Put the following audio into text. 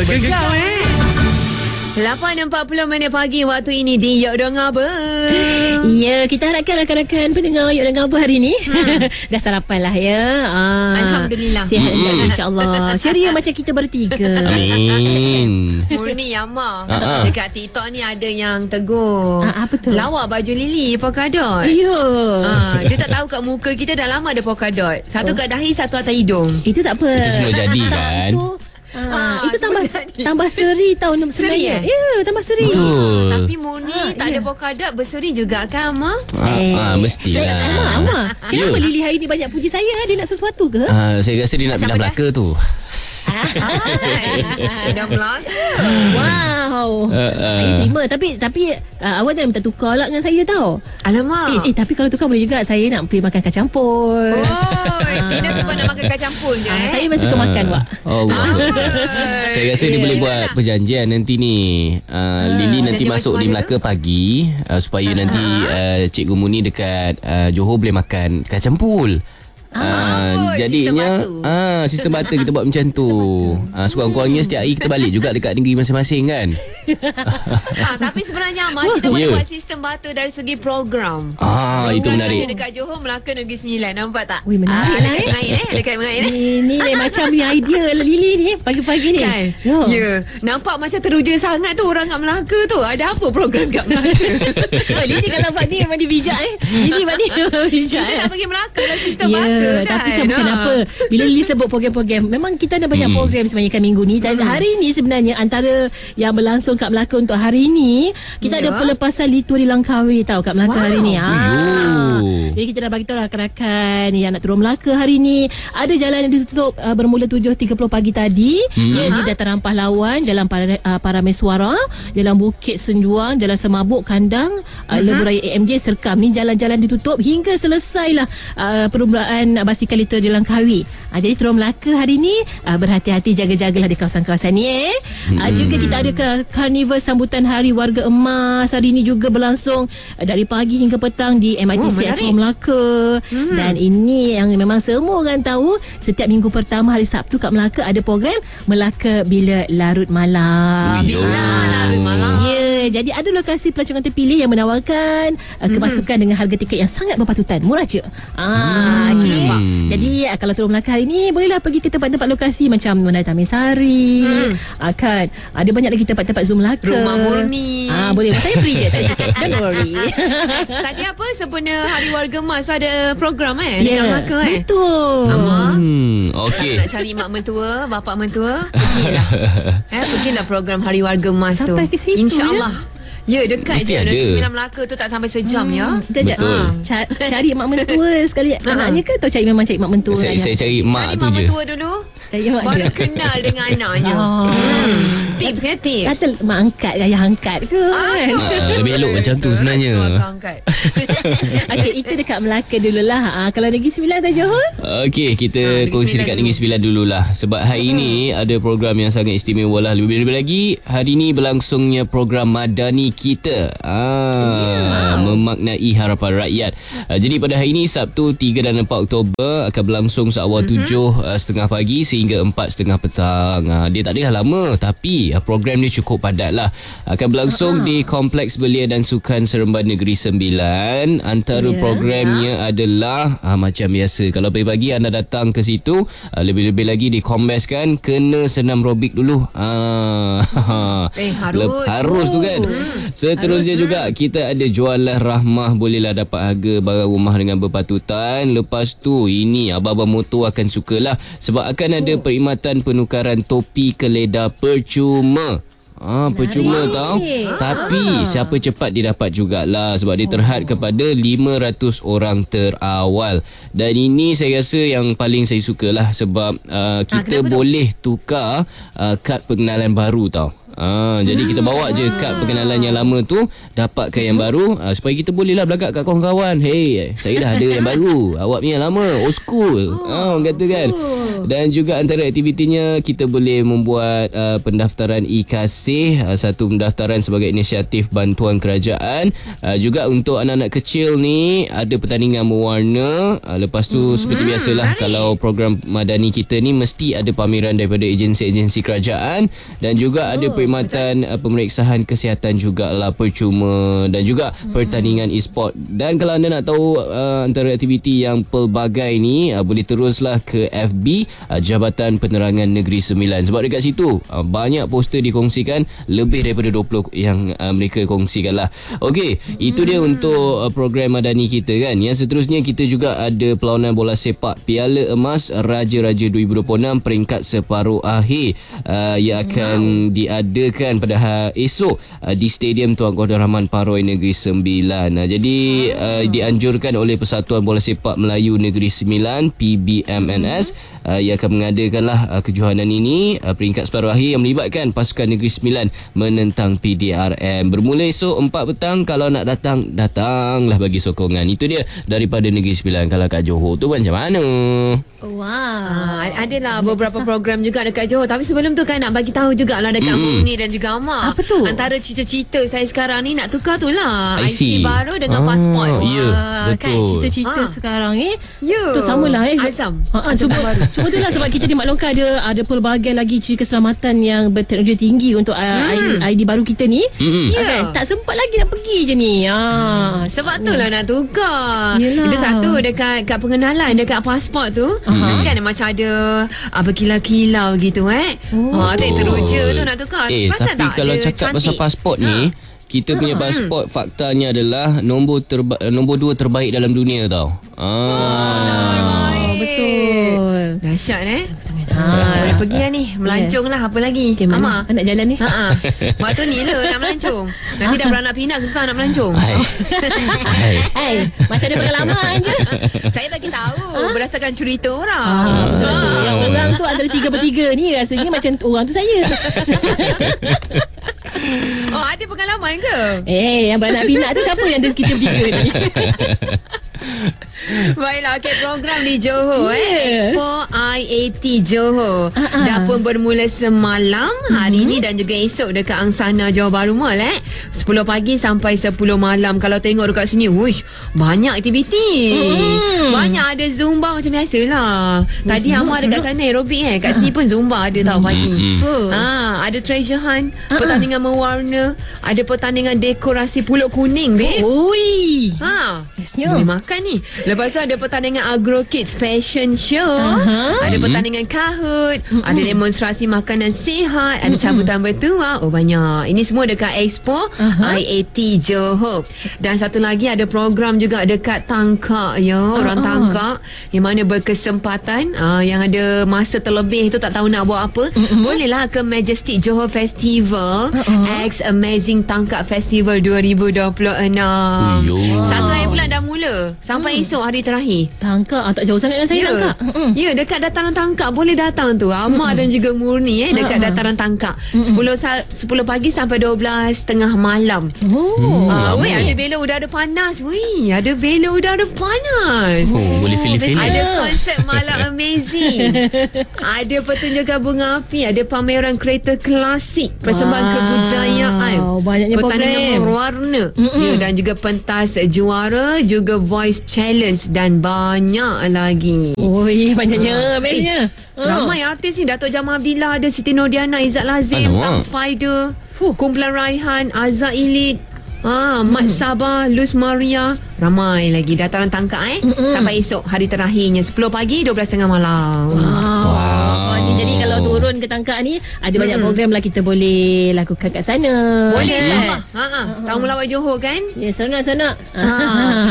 Bergegau 8.40 pagi waktu ini di Yok Dong Abang. Ya, kita harapkan rakan-rakan pendengar Yok Dong Abang hari ni dah sarapan lah ya. Alhamdulillah. Sihat insya-Allah. Ceria macam kita bertiga. Amin. Murni Yama. Dekat TikTok ni ada yang tegur. Apa tu? Lawa baju Lily polkadot. Ya. Dia tak tahu kat muka kita dah lama ada polkadot. Satu kat dahi, satu atas hidung. Itu tak apa. Itu semua jadi kan? Itu tambah seri tau Seri, sebenarnya. Ya, tambah seri. Betul. Tapi Murni tak ada polkadot, berseri juga kan, Ma? Mestilah. Kenapa Lily hari ni banyak puji saya? Dia nak sesuatu ke? Saya rasa dia nak bilang Melaka tu. Dah Melaka. Wow. Saya terima. Tapi awak jangan minta tukar lah dengan saya tau. Alamak. Tapi kalau tukar boleh juga. Saya nak pergi makan kacang pol. Tidak sebab nak makan kacang pol je. Saya masih suka makan, Wak. Allah. Saya rasa dia boleh buat perjanjian nanti ni. Lily nanti masuk di Melaka pagi supaya nanti Cikgu Muni dekat Johor boleh makan kacang pul. Jadinya sistem butter kita buat macam tu. Sekurang-kurangnya setiap hari kita balik juga dekat negeri masing-masing kan. Tapi sebenarnya Mak, kita boleh buat sistem butter dari segi program. Itu menarik. Dekat Johor, Melaka Negeri Sembilan. Nampak tak? Wih, menarik lah Dekat Mengair Ni macam ni idea Lily ni pagi-pagi ni kan? Ya. Nampak macam teruja sangat tu orang kat Melaka tu. Ada apa program kat Melaka? Lily kalau buat ni memang dia bijak Lily buat ni memang bijak. Kita nak pergi Melaka lah sistem butter kan. Tapi kan kenapa bila Lily sebut program-program, memang kita ada banyak program sebenarnya kan minggu ni. Dan hari ni sebenarnya antara yang berlangsung kat Melaka untuk hari ni, kita ada pelepasan Lituri Langkawi tau kat Melaka hari ni. Jadi kita dah bagi tahu rakan-rakan yang nak turun Melaka hari ni. Ada jalan yang ditutup bermula 7.30 pagi tadi. Di Dataran Pahlawan, Jalan Parameswara, Jalan Bukit Senjuang, Jalan Semabuk, Kandang, Lebuh Raya AMJ, Serkam. Ni jalan-jalan ditutup hingga selesailah perlumbaan basikal Lituri Langkawi. Jadi turun Melaka hari ni berhati-hati, jaga-jagalah di kawasan-kawasan ni juga kita ada karnival sambutan Hari Warga Emas. Hari ni juga berlangsung dari pagi hingga petang di MITC Aqua Melaka. Dan ini yang memang semua orang tahu, setiap minggu pertama hari Sabtu kat Melaka ada program Melaka Bila Larut Malam. Larut Malam. Ya, jadi ada lokasi pelancongan terpilih yang menawarkan kemasukan dengan harga tiket yang sangat berpatutan, murah je. Okay. Jadi kalau turun Melaka hari ni, bolehlah pergi ke tempat-tempat lokasi macam Menara Taman Sari. Kan ada banyak lagi tempat-tempat Zoom Melaka. Rumah Murni. Boleh. Saya free je. Don't worry. Tadi apa sempena Hari Warga Emas ada program dekat Melaka Betul. Okey. Nak cari mak mentua, bapak mentua, pergilah. Pergilah program Hari Warga Emas tu. Sampai ke situ, InsyaAllah. Ya, dekat Mesti je. ada. Negeri Sembilan Melaka tu tak sampai sejam ya. Betul. Cari mak mentua sekali anaknya ke, atau cari memang cari mak mentua? Saya cari mak Cari tu mak je. mentua dulu. Cari mak baru dia. kenal dengan anaknya. Tips ya, tips. Kata mak angkat, ayah angkat ke? Lebih elok macam tu sebenarnya. Okey, itu dekat Melaka dululah. Kalau Negeri Sembilan atau Johor? Okey, kita kongsi dekat Negeri Sembilan dululah. Sebab hari ini ada program yang sangat istimewa lah. Lebih-lebih lagi, hari ini berlangsungnya program Madani Kita. Memaknai harapan rakyat. Jadi pada hari ini, Sabtu 3 dan 4 Oktober akan berlangsung seawal 7.30 pagi sehingga 4.30 petang. Dia tak adalah lama, tapi program dia cukup padat lah. Akan berlangsung di Kompleks Belia dan Sukan Seremban Negeri Sembilan. Antara programnya adalah macam biasa, kalau pagi-pagi anda datang ke situ, lebih-lebih lagi dikombeskan, kena senam robik dulu. Harus tu kan. Seterusnya juga kita ada jualan rahmah, bolehlah dapat harga barang rumah dengan berpatutan. Lepas tu ini abang-abang motor akan sukalah sebab akan ada perkhidmatan penukaran topi keledar percuma. Percuma tau. Tapi siapa cepat dia dapat jugalah, sebab dia terhad kepada 500 orang terawal. Dan ini saya rasa yang paling saya sukalah sebab kita boleh tukar kad pengenalan baru tau. Jadi kita bawa je kad perkenalan yang lama tu, dapatkan yang baru, supaya kita bolehlah berlagak kat kawan-kawan. Hey, saya dah ada yang baru, awak punya lama, old school. Orang kata kan. Dan juga antara aktivitinya, kita boleh membuat pendaftaran e-kasih, satu pendaftaran sebagai inisiatif bantuan kerajaan. Juga untuk anak-anak kecil ni, ada pertandingan mewarna. Lepas tu seperti biasalah, kalau program madani kita ni mesti ada pameran daripada agensi-agensi kerajaan, dan juga ada perkhidmatan pemeriksaan kesihatan jugalah percuma, dan juga pertandingan e-sport. Dan kalau anda nak tahu antara aktiviti yang pelbagai ni, boleh teruslah ke FB Jabatan Penerangan Negeri Sembilan, sebab dekat situ banyak poster dikongsikan, lebih daripada 20 yang mereka kongsikan lah. Okey, itu dia untuk program madani kita kan. Yang seterusnya, kita juga ada perlawanan bola sepak Piala Emas Raja-Raja 2026 peringkat separuh akhir yang akan diadakan pada esok di Stadium Tuanku Abdul Rahman Paroi Negeri Sembilan. Jadi dianjurkan oleh Persatuan Bola Sepak Melayu Negeri Sembilan PBMNS yang akan mengadakanlah kejohanan ini, peringkat separuh akhir yang melibatkan pasukan Negeri Sembilan menentang PDRM. Bermula esok 4 petang. Kalau nak datang, datanglah bagi sokongan. Itu dia daripada Negeri Sembilan. Kalau kat Johor tu macam mana? Wow. Adalah beberapa program juga dekat Johor. Tapi sebelum tu kan nak bagi tahu jugalah dekat Murni dan juga Amar. Apa tu? Antara cita-cita saya sekarang ni nak tukar tu lah IC. IC baru dengan pasport. Ya, betul. Kan cita-cita sekarang Ya. tu samalah Azam. Cuba tu lah, sebab kita di Mak Longkar ada pelbagai lagi ciri keselamatan yang berteknologi tinggi untuk ID baru kita ni. Ya. Tak sempat lagi nak pergi je ni. Sebab tu lah nak tukar. Yelah. Itu satu dekat pengenalan, dekat pasport tu. Nanti kan macam ada berkilau-kilau gitu tu teruja tu nak tukar. Perasan tapi tak kalau dia cakap pasal cantik? pasport ni, kita punya pasport faktanya adalah nombor 2 terbaik dalam dunia tau. Betul. Dahsyat boleh pergi lah ni. Melancong lah, apa lagi? Okay, mana Amar nak jalan ni? Waktu ni lah nak melancong. Nanti dah beranak pinak, susah nak melancong. Macam ada pengalaman je. Saya bagi tahu berdasarkan cerita orang. Betul. Yang orang tu antara 3/3 ni rasanya macam orang tu saya. Ada pengalaman ke? Yang beranak pinak tu siapa yang kita bertiga ni? Baiklah, program di Johor Expo IAT Johor dah pun bermula semalam hari ni dan juga esok dekat Angsana Johor Bahru Mall 10 pagi sampai 10 malam. Kalau tengok dekat sini, banyak aktiviti. Banyak ada Zumba macam biasalah. Tadi Amar dekat sana aerobik kat sini pun Zumba ada tau pagi. Ada treasure hunt, pertandingan mewarna, ada pertandingan dekorasi pulut kuning babe. Boleh makan ni. Lepas tu ada pertandingan Agro Kids Fashion Show. Ada pertandingan Kahoot. Ada demonstrasi makanan sihat. Ada sambutan bertuah. Banyak. Ini semua dekat Expo IAT Johor. Dan satu lagi ada program juga dekat Tangkak orang Tangkak yang mana berkesempatan yang ada masa terlebih tu tak tahu nak buat apa. Bolehlah ke Majestic Johor Festival X Amazing Tangkak Festival 2026. Satu hari bulan dah mula sampai esok hari terakhir. Tangkak tak jauh sangat dengan saya. Tangkak. Dekat dataran Tangkak. Boleh datang tu Amar dan juga Murni dekat dataran Tangkak 10 pagi sampai 12:30 malam. Ada bela udara panas. Ada bela udara panas. Boleh feeling. Ada konsert malam amazing. Ada pertunjukan bunga api. Ada pameran kereta klasik, persembahan kebudayaan, banyaknya pertandingan berwarna dan juga pentas juara, juga voice challenge dan banyak lagi. Banyaknya bestnya. Ramai artis ni. Dato' Jamal Abdillah ada, Siti Nordiana, Izzat Lazim, Tam Spider, Kumpulan Raihan, Azhar Elite, Mat Sabah, Luz Maria. Ramai lagi. Dataran Tangkak sampai esok hari terakhirnya 10 pagi 12:30 malam. Jadi kalau turun ke Tangkak ni ada banyak program lah kita boleh lakukan kat sana. Boleh insyaAllah. Tamu lawak Johor kan? Ya, seronok.